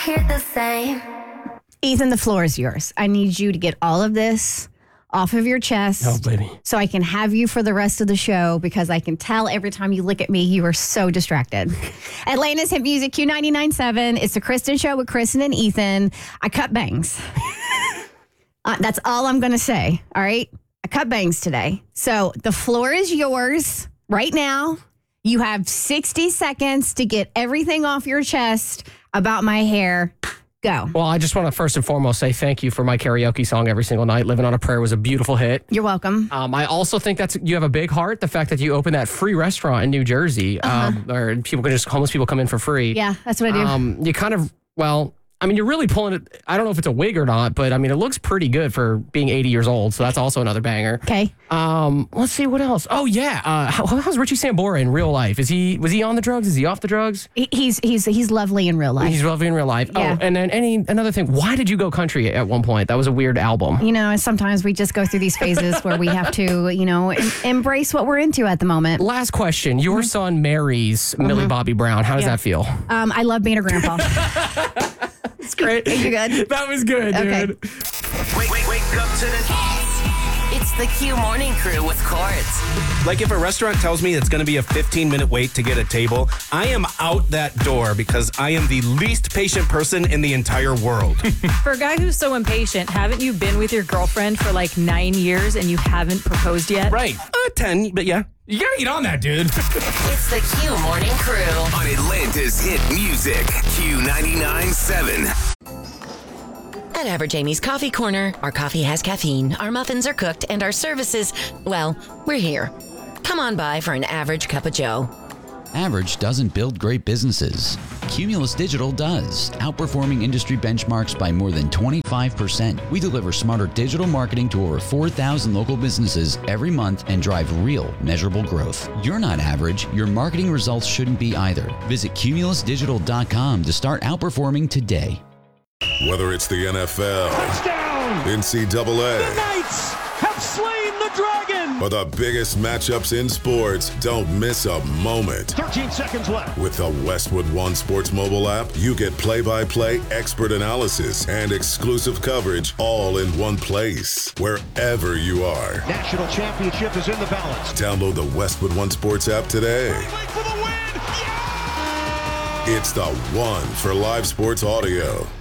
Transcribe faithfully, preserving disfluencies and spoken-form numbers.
Hear the same. Ethan, the floor is yours. I need you to get all of this off of your chest. Oh, baby. So I can have you for the rest of the show because I can tell every time you look at me, you are so distracted. Atlanta's Hit Music, Q ninety-nine point seven. It's the Kristen Show with Kristen and Ethan. I cut bangs. uh, that's all I'm going to say, all right? I cut bangs today. So the floor is yours right now. You have sixty seconds to get everything off your chest about my hair. Go. Well, I just want to first and foremost say thank you for my karaoke song every single night. Living on a Prayer was a beautiful hit. You're welcome. Um, I also think that's you have a big heart. The fact that you opened that free restaurant in New Jersey, Uh-huh. um, where people can just homeless people come in for free. Yeah, that's what I do. Um, you kind of well. I mean, you're really pulling it. I don't know if it's a wig or not, but I mean, it looks pretty good for being eighty years old. So that's also another banger. Okay. Um, let's see what else. Oh yeah. Uh, how, how's Richie Sambora in real life? Is he was he on the drugs? Is he off the drugs? He- He's he's he's lovely in real life. He's lovely in real life. Yeah. Oh, and then any another thing. Why did you go country at one point? That was a weird album. You know, sometimes we just go through these phases where we have to, you know, em- embrace what we're into at the moment. Last question. Your son marries Millie Bobby Brown. How does Yeah. that feel? Um, I love being a grandpa. It's great. You good? That was good, Okay. dude. Wake, wake, wake up to the... It's the Q Morning Crew with Courts. Like if a restaurant tells me it's going to be a fifteen minute wait to get a table, I am out that door because I am the least patient person in the entire world. For a guy who's so impatient, haven't you been with your girlfriend for like nine years and you haven't proposed yet? Right. Uh, ten, but yeah. You gotta get on that, dude. It's the Q Morning Crew. On Atlanta's Hit Music, Q ninety-nine point seven. At Average Amy's Coffee Corner, our coffee has caffeine, our muffins are cooked, and our services, well, we're here. Come on by for an average cup of joe. Average doesn't build great businesses. Cumulus Digital does, outperforming industry benchmarks by more than twenty-five percent. We deliver smarter digital marketing to over four thousand local businesses every month and drive real, measurable growth. You're not average. Your marketing results shouldn't be either. Visit cumulus digital dot com to start outperforming today. Whether it's the N F L, Touchdown! N C double A, The Knights have slain the dragon! or the biggest matchups in sports, don't miss a moment. thirteen seconds left. With the Westwood One Sports mobile app, you get play-by-play expert analysis and exclusive coverage all in one place, wherever you are. National championship is in the balance. Download the Westwood One Sports app today. Wait for the win! Yeah! It's the one for live sports audio.